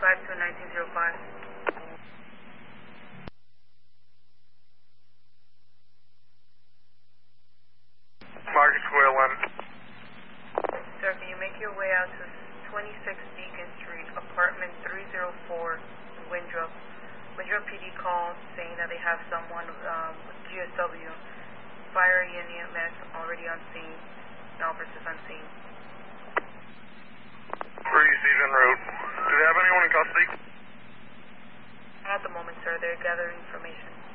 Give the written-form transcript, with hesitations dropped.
552-1905. Market Square 11. Sir, can you make your way out to 26 Beacon Street, apartment 304, Windrup. Windrup PD called saying that they have someone with GSW, fire and EMS already on scene. No officers on scene. Received en route. Do they have anyone in custody? At the moment, sir, they're gathering information.